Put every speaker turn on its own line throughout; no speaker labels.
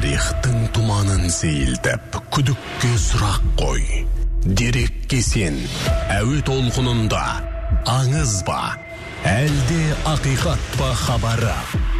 Тарихтың туманын сейілтіп, күдікке сұрақ қой. Дерекке сен, әуе толқынында, аңыз ба, әлде ақиқат па хабары?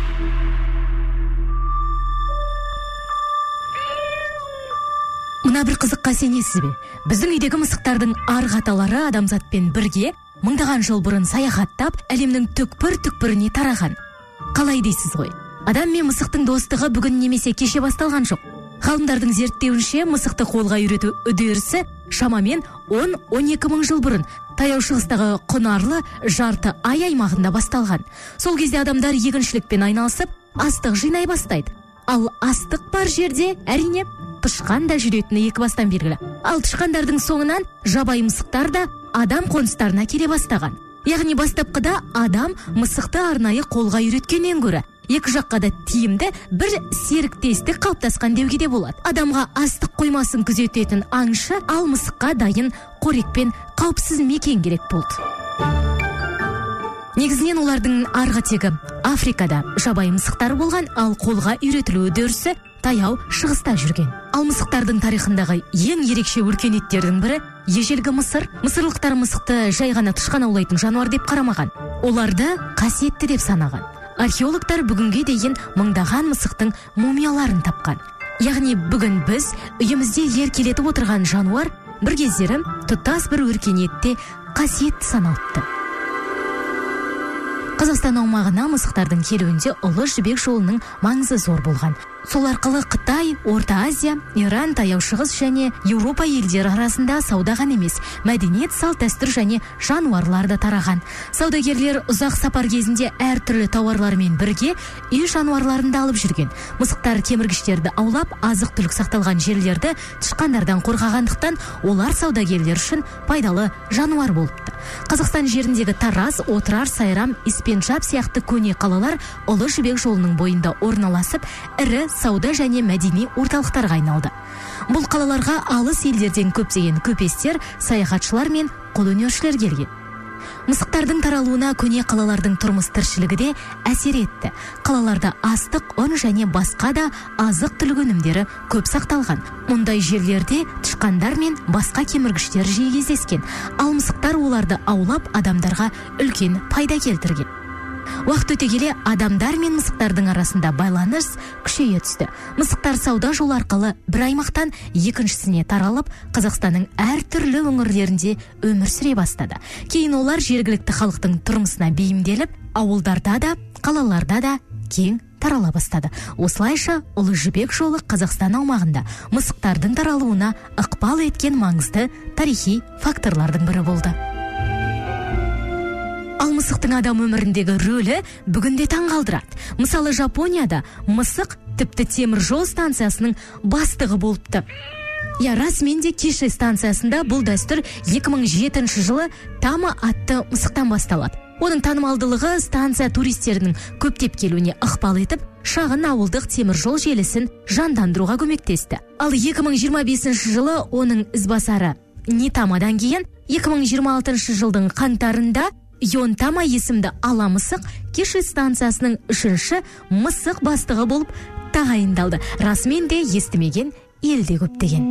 Мына бір қызыққа сенесіз бе? Біздің үйдегі мысықтардың арғаталары адамзатпен бірге мыңдаған жыл бұрын саяхаттап, әлемнің түкпір-түкпіріне тараған. Қалай дейсіз ғой? Адам мен мысықтың достығы бүгін немесе кеше басталған жоқ. Ғалымдардың зерттеуінше, мысықты қолға үйрету үдерісі шамамен 10-12 мың жыл бұрын таяу шығыстағы құнарлы жарты ай аймағында басталған. Сол кезде адамдар егіншілікпен айналысып, астық жинай бастайды. Ал астық бар жерде, әрине, тышқан да жүретіні екі бастан белгілі. Ал тышқандардың соңынан жабайы мысықтар да адам қоныстарына келе бастаған. Яғни бастапқыда адам мысықты арнайы қолға үйреткеннен гөрі екі жаққа да тиімді бір серіктестік қалыптасқан деуге де болады. Адамға астық қоймасын күзететін аңшы, ал мысыққа дайын қорек пен қауіпсіз мекен керек болды. Негізінен олардың арғы тегі Африкада жабайы мысықтар болған, ал қолға үйретілу үдерісі таяу шығыста жүрген. Ал мысықтардың тарихындағы ең ерекше өркениеттердің бірі ежелгі Мысыр. Мысырлықтар мысықты жай ғана тышқан аулайтын жануар деп қарамаған. Оларды қасиетті деп санаған. Археологтар бүгінге дейін мыңдаған мысықтың мумияларын тапқан. Яғни бүгін біз үйімізде еркелетіп отырған жануар бір кездері тұтас бір өркениетте қасиетті саналыпты. Қазақстан аумағына мысықтардың келуінде Ұлы Жібек жолының маңызы зор болған. Сол арқылы Қытай, Орта Азия, Иран, Таяу Шығыс және Еуропа елдері арасында сауда ғана емес, мәдениет, салт дәстүр және жануарлар да тараған. Саудагерлер ұзақ сапар кезінде әртүрлі тауарлармен бірге үй жануарларын да алып жүрген. Мысықтар кеміргіштерді аулап, азық-түлік сақталған жерлерді тышқандардан қорғағандықтан, олар саудагерлер үшін пайдалы жануар болыпты. Қазақстан жеріндегі Тараз, Отырар, Сайрам, Испенжап сияқты көне қалалар Ұлы Жібек жолының бойында орналасып, ірі сауда және мәдени орталықтарға айналды. Бұл қалаларға алыс елдерден көптеген көпестер, саяхатшылар мен қолөнершілер келген. Мысықтардың таралуына көне қалалардың тұрмыс тіршілігі де әсер етті. Қалаларда астық, ұн және басқа да азық-түлік өнімдері көп сақталған. Мұндай жерлерде тышқандар мен басқа кеміргіштер жиі кездескен. Ал мысықтар оларды аулап адамдарға үлкен пайда келтірген. Уақыт өте келе адамдар мен мысықтардың арасында байланыс күшейе түсті. Мысықтар сауда жолы арқылы бір аймақтан екіншісіне таралып, Қазақстанның әртүрлі өңірлерінде өмір сүре бастады. Кейін олар жергілікті халықтың тұрмысына бейімделіп, ауылдарда да, қалаларда да кең тарала бастады. Осылайша Ұлы Жібек жолы Қазақстан аумағында мысықтардың таралуына ықпал еткен маңызды тарихи факторлардың бірі болды. Ал мысықтың адам өміріндегі рөлі бүгінде таңғалдырады. Мысалы, Жапонияда мысық тіпті темір жол станциясының бастығы болыпты. Расымен де Киши станциясында бұл дәстүр 2007 жылы Тама атты мысықтан басталады. Оның танымалдылығы станция туристерінің көптеп келуіне ықпал етіп, шағын ауылдық темір жол желісін жандандыруға көмектесті. Ал 2025 жылы оның ізбасары Нитамадан кейін 2026 жылдың қаңтарында Йонтама есімді ала мысық Киши станциясының 3-ші мысық бастығы болып тағайындалды. Расымен де естімеген елде көптеген.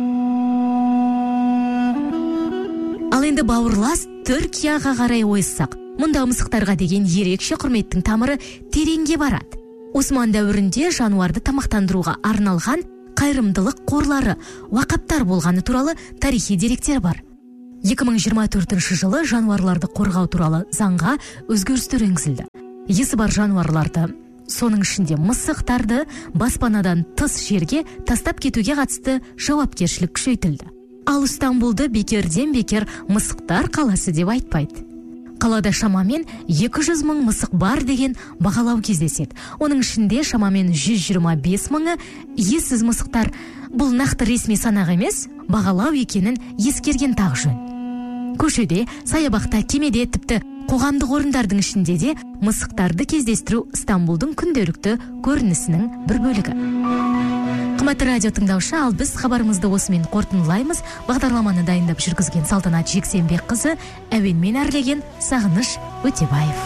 Ал енді бауырлас Түркияға қарай ойыссақ, мұнда мысықтарға деген ерекше құрметтің тамыры тереңге барады. Осман дәуірінде жануарды тамақтандыруға арналған қайырымдылық қорлары, уақаптар болғаны туралы тарихи деректер бар. 2024 жылы жануарларды қорғау туралы заңға өзгерістер енгізілді. Есі бар жануарларды, соның ішінде мысықтарды баспанадан тыс жерге тастап кетуге қатысты жауапкершілік күшейтілді. Ал Стамбулды бекерден бекер мысықтар қаласы деп айтпайды. Қалада шамамен 200 мың мысық бар деген бағалау кездеседі. Оның ішінде шамамен 125 мыңы ессіз мысықтар. Бұл нақты ресми санақ емес, бағалау екенін ескерген тағы жөн. Көшеде, саябақта, кемеде, тіпті қоғамдық орындардың ішінде де мысықтарды кездестіру Стамбулдың күнделікті көрінісінің бір бөлігі. Қымбатты радио тыңдаушы, ал біз хабарымызды осымен қорытындылаймыз. Бағдарламаны дайындап жүргізген Салтанат Жексенбекқызы, әуенмен әрлеген Сағыныш Өтебаев.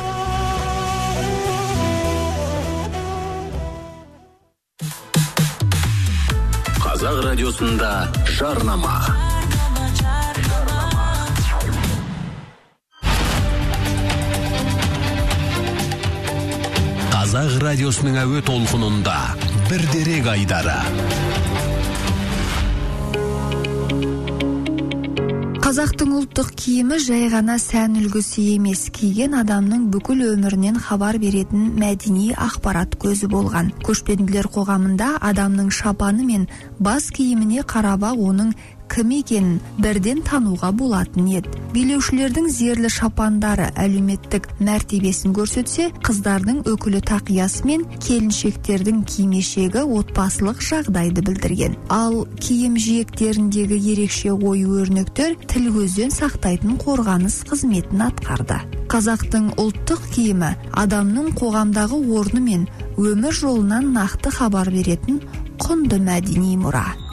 Қазақ радиосында жарнама. Қазақ радиосының әуе толқынында бір дерек айдары.
Қазақтың ұлттық киімі жай ғана сән үлгісі емес, киген адамның бүкіл өмірінен хабар беретін мәдени ақпарат көзі болған. Көшпенділер қоғамында адамның шапаны мен бас киіміне қарап оның кім екенін бірден тануға болатын еді. Билеушілердің зерлі шапандары әлеуметтік мәртебесін көрсетсе, қыздардың өкілі тақиясы мен келіншектердің кимешегі отбасылық жағдайды білдірген. Ал киім жиектеріндегі ерекше ою-өрнектер тіл көзден сақтайтын қорғаныс қызметін атқарды. Қазақтың ұлттық киімі адамның қоғамдағы орны мен өмір жолынан нақты хабар беретін құнды мәдени мұра.